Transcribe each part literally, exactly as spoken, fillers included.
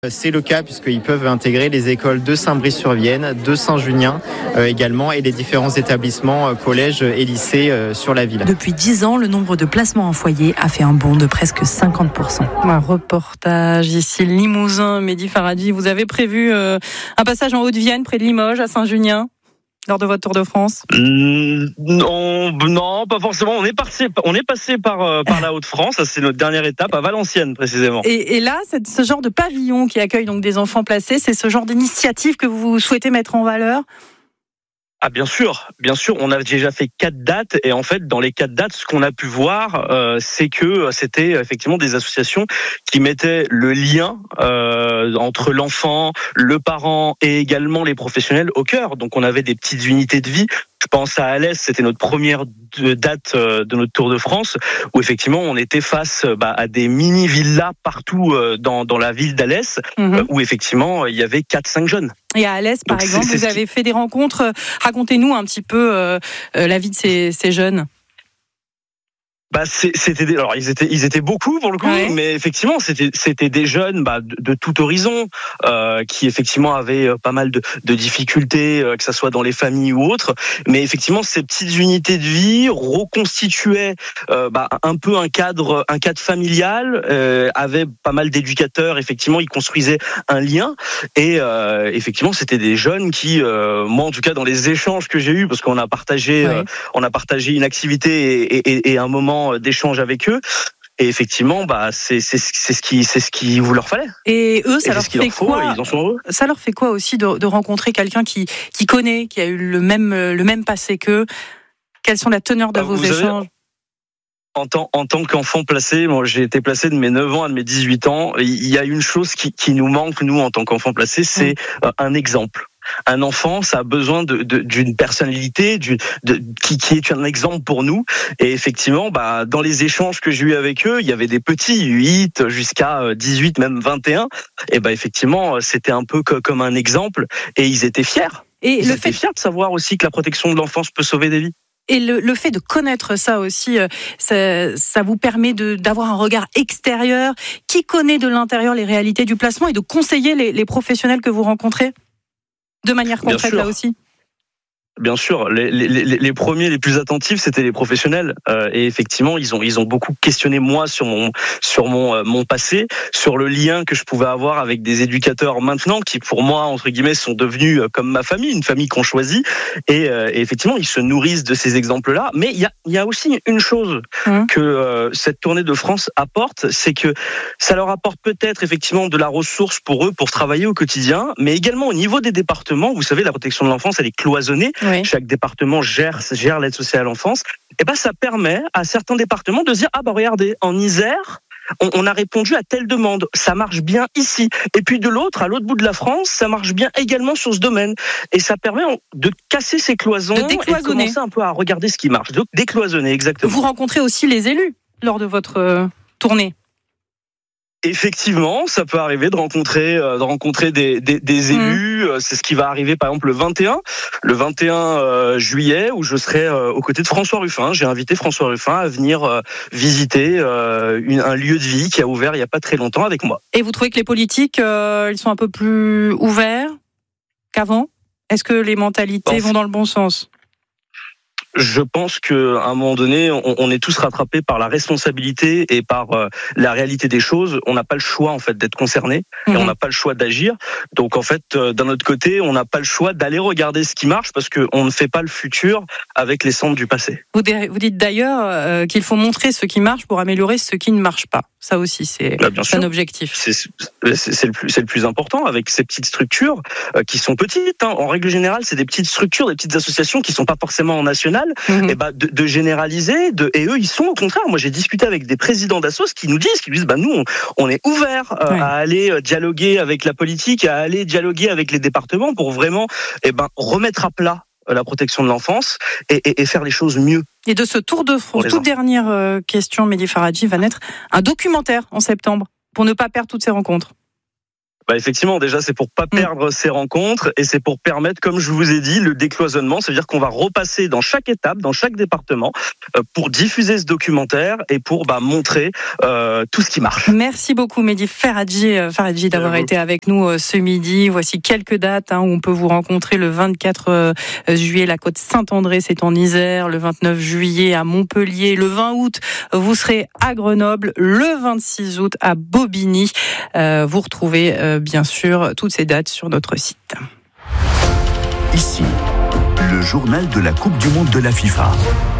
C'est le cas puisqu'ils peuvent intégrer les écoles de Saint-Brice-sur-Vienne, de Saint-Junien euh, également et les différents établissements, euh, collèges et lycées euh, sur la ville. Depuis dix ans, le nombre de placements en foyer a fait un bond de presque cinquante pour cent. Un reportage ici, Limousin, Mehdi Faradi. Vous avez prévu euh, un passage en Haute-Vienne, près de Limoges, à Saint-Junien, lors de votre Tour de France? mmh, non, non, pas forcément. On est passé, on est passé par, euh, par la Haute-France. Ça, c'est notre dernière étape, à Valenciennes précisément. Et, et là, c'est ce genre de pavillon qui accueille donc des enfants placés, c'est ce genre d'initiative que vous souhaitez mettre en valeur? Ah bien sûr, bien sûr, on a déjà fait quatre dates et en fait dans les quatre dates, ce qu'on a pu voir, euh, c'est que c'était effectivement des associations qui mettaient le lien euh, entre l'enfant, le parent et également les professionnels au cœur. Donc on avait des petites unités de vie. Je pense à Alès, c'était notre première date de notre Tour de France, où effectivement on était face bah, à des mini-villas partout dans, dans la ville d'Alès, mmh. où effectivement il y avait quatre cinq jeunes. Et à Alès, par Donc, exemple, c'est, c'est vous avez qui... fait des rencontres. Racontez-nous un petit peu euh, la vie de ces, ces jeunes. Bah c'était des, alors ils étaient ils étaient beaucoup pour le coup, ouais. mais effectivement c'était c'était des jeunes bah de, de tout horizon euh, qui effectivement avaient pas mal de, de difficultés, euh, que ça soit dans les familles ou autres, mais effectivement ces petites unités de vie reconstituaient euh, bah un peu un cadre un cadre familial, euh, avaient pas mal d'éducateurs, effectivement ils construisaient un lien et euh, effectivement c'était des jeunes qui euh, moi en tout cas dans les échanges que j'ai eus, parce qu'on a partagé ouais. euh, on a partagé une activité et, et, et un moment d'échange avec eux, et effectivement bah c'est c'est c'est ce qui c'est ce qu'il vous leur fallait. Et eux ça et leur fait leur quoi faut, ils en sont heureux. Ça leur fait quoi aussi de, de rencontrer quelqu'un qui qui connaît, qui a eu le même le même passé qu'eux? Quelles sont la teneur de bah, vos échanges? En tant, en tant qu'enfant placé, moi j'ai été placé de mes neuf ans à de mes dix-huit ans. Il y a une chose qui, qui nous manque, nous, en tant qu'enfants placés, c'est mmh. un exemple. Un enfant, ça a besoin de, de, d'une personnalité, d'une, de, qui, qui est un exemple pour nous. Et effectivement, bah, dans les échanges que j'ai eu avec eux, il y avait des petits, huit jusqu'à dix-huit, même vingt et un. Et bah, effectivement, c'était un peu comme un exemple. Et ils étaient fiers. Et ils le étaient fait... fiers de savoir aussi que la protection de l'enfance peut sauver des vies. Et le, le fait de connaître ça aussi, ça, ça vous permet de, d'avoir un regard extérieur qui connaît de l'intérieur les réalités du placement et de conseiller les, les professionnels que vous rencontrez de manière concrète là aussi. Bien sûr, les, les, les, les premiers, les plus attentifs, c'était les professionnels. Euh, et effectivement, ils ont, ils ont beaucoup questionné moi sur mon, sur mon, euh, mon passé, sur le lien que je pouvais avoir avec des éducateurs maintenant, qui pour moi, entre guillemets, sont devenus comme ma famille, une famille qu'on choisit. Et, euh, et effectivement, ils se nourrissent de ces exemples-là. Mais il y a, il y a aussi une chose mmh. que euh, cette tournée de France apporte, c'est que ça leur apporte peut-être effectivement de la ressource pour eux, pour travailler au quotidien, mais également au niveau des départements. Vous savez, la protection de l'enfance, elle est cloisonnée. Oui. Chaque département gère, gère l'aide sociale à l'enfance. Et ben, ça permet à certains départements de se dire, ah bah regardez, en Isère, on, on a répondu à telle demande, ça marche bien ici. Et puis de l'autre, à l'autre bout de la France, ça marche bien également sur ce domaine. Et ça permet de casser ces cloisons de décloisonner. Et de commencer un peu à regarder ce qui marche. Donc décloisonner, exactement. Vous rencontrez aussi les élus lors de votre euh, tournée? Effectivement, ça peut arriver de rencontrer, euh, de rencontrer des, des, des élus. Mmh. C'est ce qui va arriver, par exemple, le vingt et un, le vingt et un euh, juillet, où je serai euh, aux côtés de François Ruffin. J'ai invité François Ruffin à venir euh, visiter euh, une, un lieu de vie qui a ouvert il y a pas très longtemps avec moi. Et vous trouvez que les politiques, euh, ils sont un peu plus ouverts qu'avant? Est-ce que les mentalités bon, vont dans le bon sens? Je pense qu'à un moment donné, on, on est tous rattrapés par la responsabilité et par euh, la réalité des choses. On n'a pas le choix en fait d'être concerné mmh. et on n'a pas le choix d'agir. Donc en fait, euh, d'un autre côté, on n'a pas le choix d'aller regarder ce qui marche parce qu'on ne fait pas le futur avec les cendres du passé. Vous, vous dites d'ailleurs euh, qu'il faut montrer ce qui marche pour améliorer ce qui ne marche pas. Ça aussi, c'est, bah, c'est un objectif. C'est, c'est, c'est, le plus, c'est le plus important avec ces petites structures euh, qui sont petites. Hein. En règle générale, c'est des petites structures, des petites associations qui ne sont pas forcément nationales. Mmh. Et bah, de, de généraliser. De, et eux, ils sont au contraire. Moi, j'ai discuté avec des présidents d'assos qui nous disent, qui nous disent, bah nous, on, on est ouverts euh, ouais. à aller dialoguer avec la politique, à aller dialoguer avec les départements pour vraiment, eh ben, remettre à plat la protection de l'enfance et, et, et faire les choses mieux. Et de ce Tour de France, toute dernière euh, question, Mehdi Faradi, va naître un documentaire en septembre pour ne pas perdre toutes ces rencontres. Bah effectivement, déjà c'est pour pas perdre mmh. ces rencontres et c'est pour permettre, comme je vous ai dit, le décloisonnement, c'est-à-dire qu'on va repasser dans chaque étape, dans chaque département, euh, pour diffuser ce documentaire et pour bah, montrer euh, tout ce qui marche. Merci beaucoup Mehdi Ferraggi, Ferraggi d'avoir été avec nous euh, ce midi. Voici quelques dates hein, où on peut vous rencontrer le vingt-quatre euh, juillet, la côte Saint-André, c'est en Isère, le vingt-neuf juillet à Montpellier, le vingt août, vous serez à Grenoble, le vingt-six août à Bobigny. Euh, vous retrouvez euh, bien sûr toutes ces dates sur notre site. Ici, le journal de la Coupe du Monde de la FIFA.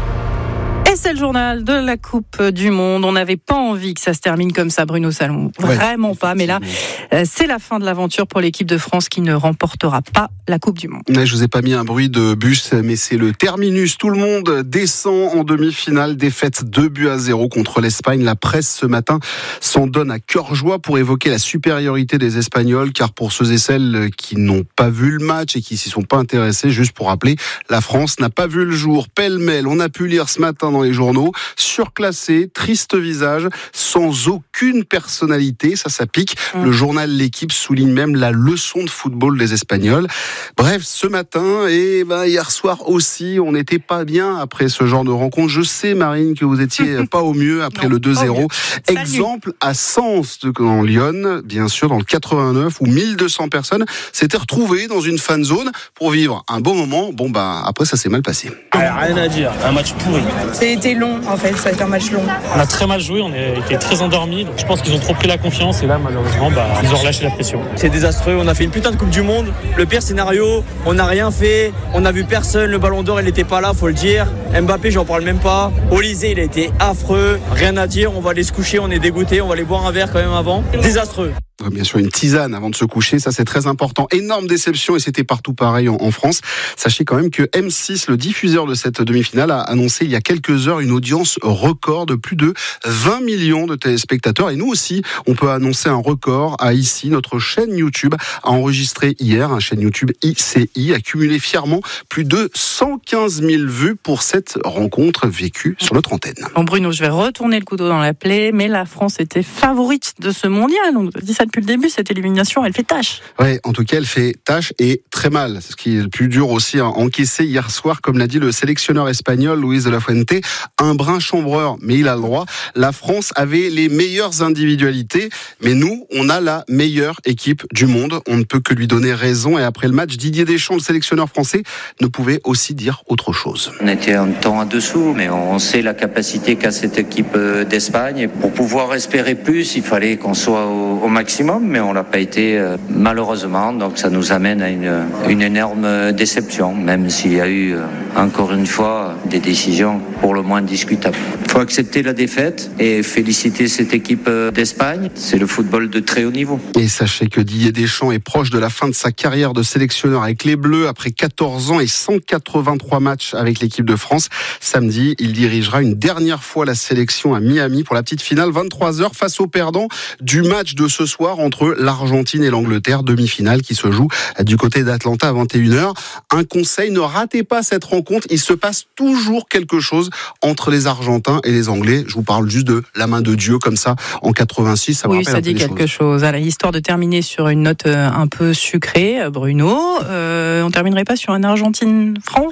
Et c'est le journal de la Coupe du Monde. On n'avait pas envie que ça se termine comme ça, Bruno Salomon. Vraiment ouais, pas. Mais là, c'est la fin de l'aventure pour l'équipe de France qui ne remportera pas la Coupe du Monde. Je vous ai pas mis un bruit de bus, mais c'est le terminus. Tout le monde descend en demi-finale. Défaite deux buts à zéro contre l'Espagne. La presse ce matin s'en donne à cœur joie pour évoquer la supériorité des Espagnols. Car pour ceux et celles qui n'ont pas vu le match et qui s'y sont pas intéressés, juste pour rappeler, la France n'a pas vu le jour. Pêle-mêle, on a pu lire ce matin dans les journaux, surclassé, triste visage, sans aucune personnalité, ça, ça pique. Mmh. Le journal L'Équipe souligne même la leçon de football des Espagnols. Bref, ce matin et ben, hier soir aussi, on n'était pas bien après ce genre de rencontre. Je sais, Marine, que vous étiez pas au mieux après non, le deux zéro. Exemple à Sens, en Lyon, bien sûr, dans le quatre-vingt-neuf, où mille deux cents personnes s'étaient retrouvées dans une fan zone pour vivre un beau moment. Bon, bah, après, ça s'est mal passé. Ah, rien à dire, un match pourri. C'était long, en fait, ça a été un match long. On a très mal joué, on a été très endormis. Donc je pense qu'ils ont trop pris la confiance et là, malheureusement, bah, ils ont relâché la pression. C'est désastreux, on a fait une putain de Coupe du Monde. Le pire scénario, on n'a rien fait, on n'a vu personne, le Ballon d'Or, il n'était pas là, faut le dire. Mbappé, j'en parle même pas. Olysée, il a été affreux, rien à dire, on va aller se coucher, on est dégoûté, on va aller boire un verre quand même avant. Désastreux. Bien sûr, une tisane avant de se coucher, ça c'est très important. Énorme déception et c'était partout pareil en, en France. Sachez quand même que M six, le diffuseur de cette demi-finale, a annoncé il y a quelques heures une audience record de plus de vingt millions de téléspectateurs. Et nous aussi, on peut annoncer un record à ici. Notre chaîne YouTube a enregistré hier, une chaîne YouTube I C I, a cumulé fièrement plus de cent quinze mille vues pour cette rencontre vécue sur notre antenne. Bon Bruno, je vais retourner le couteau dans la plaie, mais la France était favorite de ce mondial. On dit ça depuis le début, cette élimination, elle fait tâche. Oui, en tout cas, elle fait tâche et très mal. C'est ce qui est le plus dur aussi à encaisser hier soir, comme l'a dit le sélectionneur espagnol Luis de la Fuente, un brin chambreur, mais il a le droit. La France avait les meilleures individualités, mais nous, on a la meilleure équipe du monde. On ne peut que lui donner raison. Et après le match, Didier Deschamps, le sélectionneur français, ne pouvait aussi dire autre chose. On était un temps en dessous, mais on sait la capacité qu'a cette équipe d'Espagne. Et pour pouvoir espérer plus, il fallait qu'on soit au, au maximum. Mais on l'a pas été euh, malheureusement, donc ça nous amène à une, une énorme déception, même s'il y a eu euh, encore une fois des décisions pour le moins discutables. Il faut accepter la défaite et féliciter cette équipe d'Espagne. C'est le football de très haut niveau. Et sachez que Didier Deschamps est proche de la fin de sa carrière de sélectionneur avec les Bleus après quatorze ans et cent quatre-vingt-trois matchs avec l'équipe de France. Samedi, il dirigera une dernière fois la sélection à Miami pour la petite finale, vingt-trois heures, face aux perdants du match de ce soir entre l'Argentine et l'Angleterre, demi-finale qui se joue du côté d'Atlanta à vingt et une heures. Un conseil, ne ratez pas cette rencontre, il se passe toujours quelque chose entre les Argentins et les Anglais. Je vous parle juste de la main de Dieu comme ça en quatre-vingt-six, ça me oui, rappelle ça dit quelque chose. Alors, histoire de terminer sur une note un peu sucrée, Bruno, euh, on terminerait pas sur un Argentine-France ?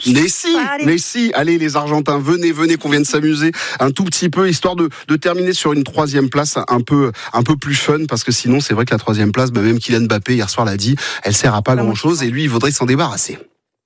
Mais si, allez. mais si, allez les Argentins, venez, venez qu'on vienne s'amuser un tout petit peu, histoire de, de terminer sur une troisième place un peu, un peu plus fun, parce que sinon c'est vrai que la troisième place, bah même Kylian Mbappé hier soir l'a dit, elle sert à pas grand chose et lui il voudrait s'en débarrasser.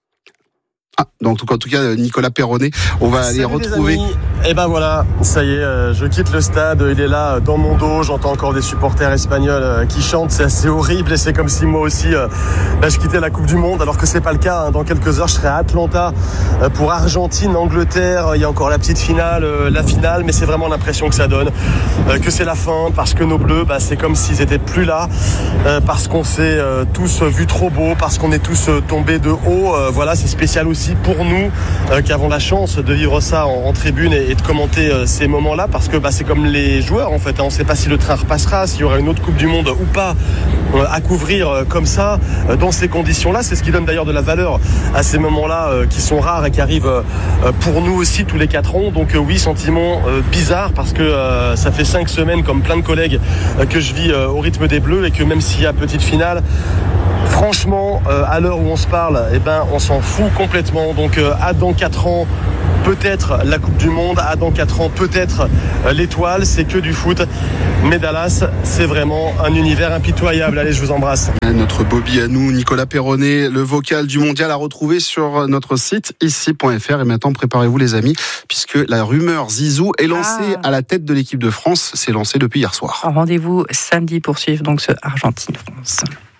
Ah, donc en tout cas Nicolas Perronnet, on va aller Salut retrouver. Et ben voilà, ça y est, euh, je quitte le stade, il est là dans mon dos, j'entends encore des supporters espagnols euh, qui chantent, c'est assez horrible et c'est comme si moi aussi euh, bah, je quittais la Coupe du Monde, alors que c'est pas le cas. Hein. Dans quelques heures je serai à Atlanta euh, pour Argentine, Angleterre, il y a encore la petite finale, euh, la finale, mais c'est vraiment l'impression que ça donne, euh, que c'est la fin, parce que nos Bleus, bah, c'est comme s'ils étaient plus là, euh, parce qu'on s'est euh, tous vus trop beau, parce qu'on est tous euh, tombés de haut, euh, voilà, c'est spécial aussi. aussi pour nous euh, qui avons la chance de vivre ça en, en tribune et, et de commenter euh, ces moments-là, parce que bah, c'est comme les joueurs en fait, hein. On ne sait pas si le train repassera, s'il y aura une autre Coupe du Monde ou pas euh, à couvrir euh, comme ça, euh, dans ces conditions-là. C'est ce qui donne d'ailleurs de la valeur à ces moments-là euh, qui sont rares et qui arrivent euh, pour nous aussi tous les quatre ans. Donc euh, oui, sentiment euh, bizarre parce que euh, ça fait cinq semaines, comme plein de collègues, euh, que je vis euh, au rythme des Bleus, et que même s'il y a petite finale, franchement, euh, à l'heure où on se parle, eh ben, on s'en fout complètement. Donc euh, à dans quatre ans, peut-être la Coupe du Monde, à dans quatre ans, peut-être euh, l'étoile, c'est que du foot. Mais Dallas, c'est vraiment un univers impitoyable. Allez, je vous embrasse. Notre Bobby à nous, Nicolas Perronnet, le vocal du mondial à retrouver sur notre site ici point f r. Et maintenant, préparez-vous les amis, puisque la rumeur Zizou est lancée ah. à la tête de l'équipe de France. C'est lancé depuis hier soir. Rendez-vous samedi pour suivre donc ce Argentine-France.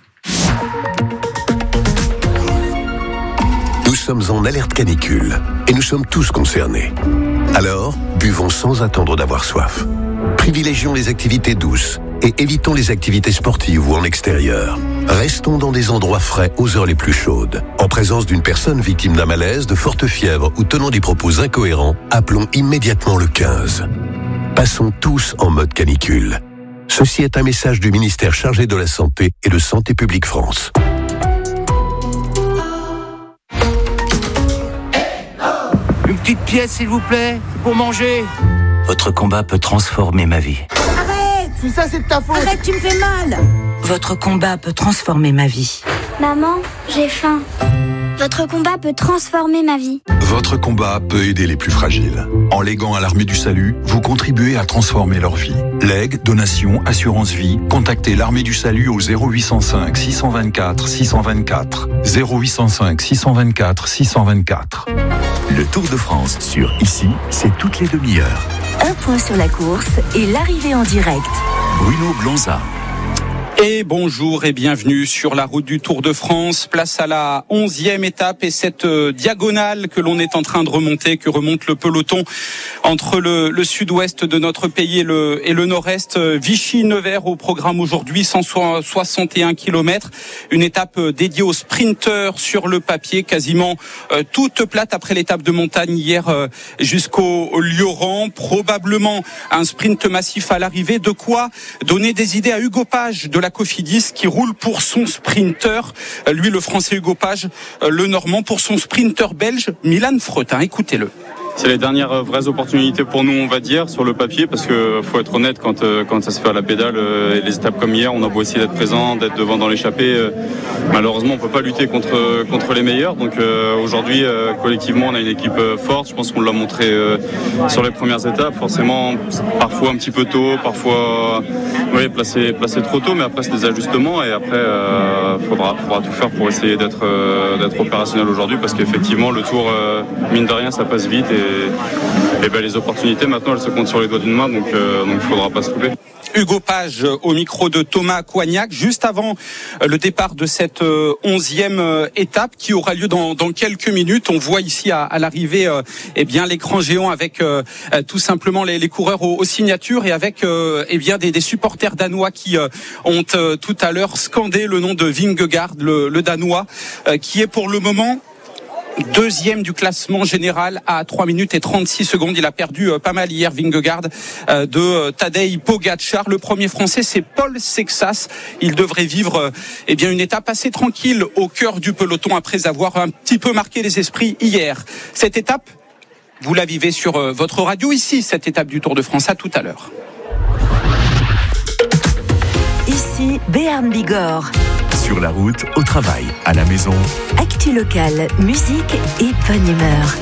Nous sommes en alerte canicule et nous sommes tous concernés. Alors, buvons sans attendre d'avoir soif. Privilégions les activités douces et évitons les activités sportives ou en extérieur. Restons dans des endroits frais aux heures les plus chaudes. En présence d'une personne victime d'un malaise, de forte fièvre ou tenant des propos incohérents, appelons immédiatement le quinze. Passons tous en mode canicule. Ceci est un message du ministère chargé de la Santé et de Santé publique France. Une petite pièce, s'il vous plaît, pour manger. Votre combat peut transformer ma vie. Arrête! C'est ça, c'est de ta faute! Arrête, tu me fais mal! Votre combat peut transformer ma vie. Maman, j'ai faim. Votre combat peut transformer ma vie. Votre combat peut aider les plus fragiles. En léguant à l'Armée du Salut, vous contribuez à transformer leur vie. Legs, donations, assurance vie, contactez l'Armée du Salut au zéro huit cent cinq six cent vingt-quatre six cent vingt-quatre. zéro huit cent cinq six cent vingt-quatre six cent vingt-quatre. Le Tour de France sur Ici, c'est toutes les demi-heures. Un point sur la course et l'arrivée en direct. Bruno Blanza. Et bonjour et bienvenue sur la route du Tour de France. Place à la onzième étape et cette diagonale que l'on est en train de remonter, que remonte le peloton entre le, le sud-ouest de notre pays et le, et le nord-est. Vichy-Nevers au programme aujourd'hui, cent soixante et un kilomètres. Une étape dédiée aux sprinteurs sur le papier, quasiment euh, toute plate après l'étape de montagne hier euh, jusqu'au Lioran. Probablement un sprint massif à l'arrivée. De quoi donner des idées à Hugo Page de la Cofidis qui roule pour son sprinter, lui le français Hugo Page, le normand pour son sprinter belge Milan Fretin. Écoutez-le. C'est les dernières vraies opportunités pour nous, on va dire, sur le papier, parce que faut être honnête, quand quand ça se fait à la pédale, et les étapes comme hier, on a beau essayer d'être présent, d'être devant dans l'échappée, malheureusement on peut pas lutter contre contre les meilleurs. Donc euh, aujourd'hui, euh, collectivement, on a une équipe forte. Je pense qu'on l'a montré euh, sur les premières étapes. Forcément, parfois un petit peu tôt, parfois oui, placé placé trop tôt, mais après c'est des ajustements et après euh, faudra faudra tout faire pour essayer d'être euh, d'être opérationnel aujourd'hui, parce qu'effectivement le Tour, euh, mine de rien, ça passe vite. Et Et, et ben les opportunités maintenant elles se comptent sur les doigts d'une main, donc euh, donc il faudra pas se couper. Hugo Page au micro de Thomas Coignac, juste avant le départ de cette onzième étape qui aura lieu dans, dans quelques minutes. On voit ici à, à l'arrivée euh, eh bien l'écran géant avec euh, tout simplement les, les coureurs aux, aux signatures et avec euh, eh bien des, des supporters danois qui euh, ont euh, tout à l'heure scandé le nom de Vingegaard, le, le danois, euh, qui est pour le moment deuxième du classement général à trois minutes et trente-six secondes. Il a perdu euh, pas mal hier, Vingegaard, euh, de euh, Tadej Pogačar. Le premier français, c'est Paul Sexas. Il devrait vivre euh, eh bien une étape assez tranquille au cœur du peloton après avoir un petit peu marqué les esprits hier. Cette étape, vous la vivez sur euh, votre radio ici, cette étape du Tour de France. À tout à l'heure. Ici, Béarn Bigorre. Sur la route, au travail, à la maison. Actu locale, musique et bonne humeur.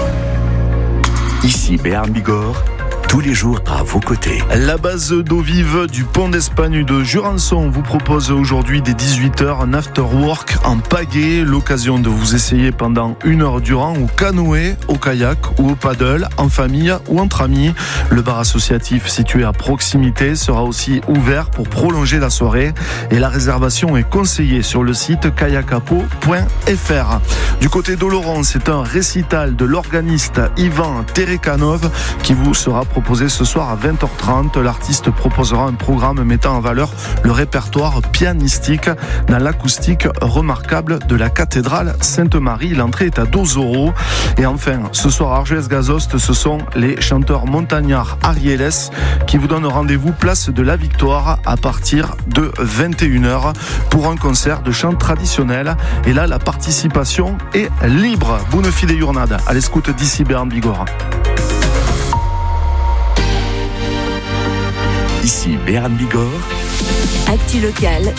Ici Béarn Bigorre, tous les jours à vos côtés. La base d'eau vive du pont d'Espagne de Jurançon vous propose aujourd'hui dès dix-huit heures un after-work en pagaie, l'occasion de vous essayer pendant une heure durant au canoë, au kayak ou au paddle, en famille ou entre amis. Le bar associatif situé à proximité sera aussi ouvert pour prolonger la soirée et la réservation est conseillée sur le site kayakapo point f r. Du côté d'Oloron, c'est un récital de l'organiste Ivan Terekanov qui vous sera proposé proposé ce soir à vingt heures trente. L'artiste proposera un programme mettant en valeur le répertoire pianistique dans l'acoustique remarquable de la cathédrale Sainte-Marie. L'entrée est à douze euros. Et enfin, ce soir à Argelès-Gazost, ce sont les chanteurs montagnards Arieles qui vous donnent rendez-vous place de la Victoire à partir de vingt et une heures pour un concert de chant traditionnel. Et là, la participation est libre. Bonne file et journade à l'escoute d'ici Bernd Bigorre. Ici Bernd Bigorre. Actu local,